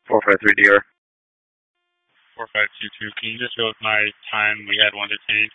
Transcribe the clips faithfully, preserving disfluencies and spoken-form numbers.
four five three D R. four five two two, can you just go with my time? We had one detained.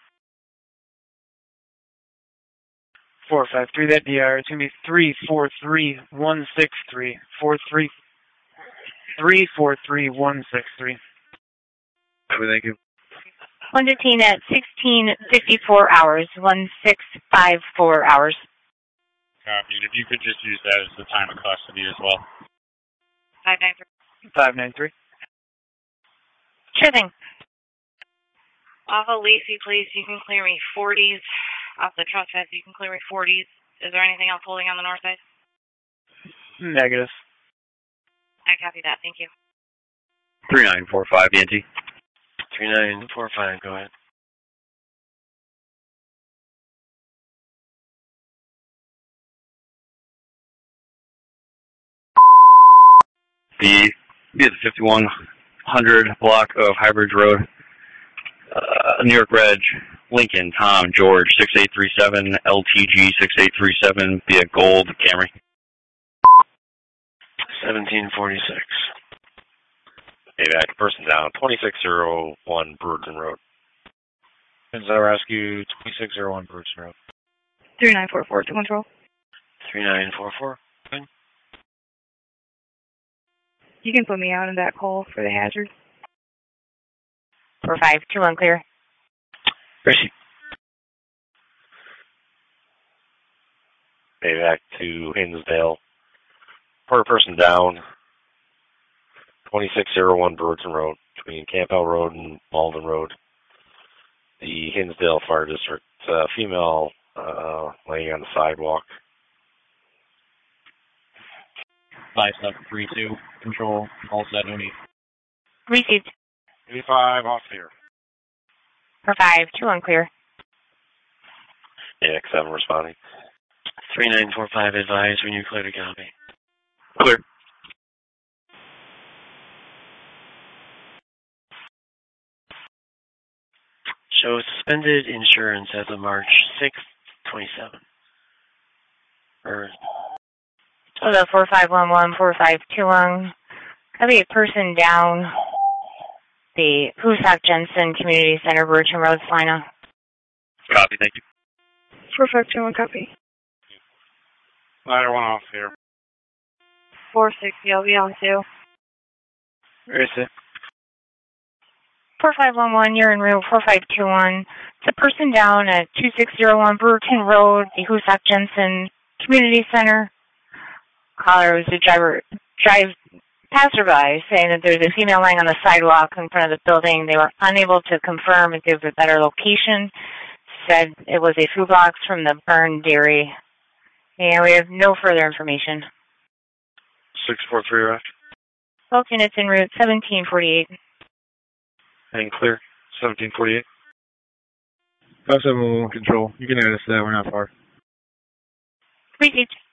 four five three, that D R. It's going to be three four three one six three. four three three four three one six three. Thank you. One detained at sixteen fifty-four hours, one six five four hours. Copy. If you could just use that as the time of custody as well. five nine three. five nine three. Sure thing. Off of Lacey, please. You can clear me forties. Off the truck fence, you can clear me forties. Is there anything else holding on the north side? Negative. I copy that. Thank you. three nine four five, D N T. three nine four five, go ahead. The, the fifty-one hundred block of Highbridge Road, uh, New York Reg, Lincoln, Tom, George, six eight three seven, L T G six eight three seven, via Gold, Camry. seventeen forty-six. Hey, back, person down, twenty-six oh one Brewerton Road. Peninsula Rescue, twenty-six oh one Brewerton Road. three nine four four to control. three nine four four. You can put me out in that call for the hazard. four five two one, clear. Gracie. Hey, back to Hinsdale. Per person down, twenty-six oh one Brewerton Road, between Campbell Road and Malden Road. The Hinsdale Fire District, uh, female uh, laying on the sidewalk. five seven three two, control, all set, no need. Received. eighty-five, off here. four five two one, clear. A X seven responding. three nine four five, advise when you clear to copy. Clear. Show suspended insurance as of March sixth, twenty-seven. Or Oh, the four five one one, four five two one. Could be a person down the Husak Jensen Community Center, Brewerton Road, Salina. Copy, thank you. four five two one, copy. Ladder one off here. four six, you'll be on two. Where is it? four five one one, you're in route four five two one. It's a person down at two six oh one Brewerton Road, the Husak Jensen Community Center. Caller was a driver, drive passerby, saying that there's a female lying on the sidewalk in front of the building. They were unable to confirm and give a better location. Said it was a food box from the burned dairy. And we have no further information. six four three left. Twelve units en route, seventeen forty-eight. And clear, seventeen forty-eight. five seven one one, control. You can add us to that, we're not far. Received.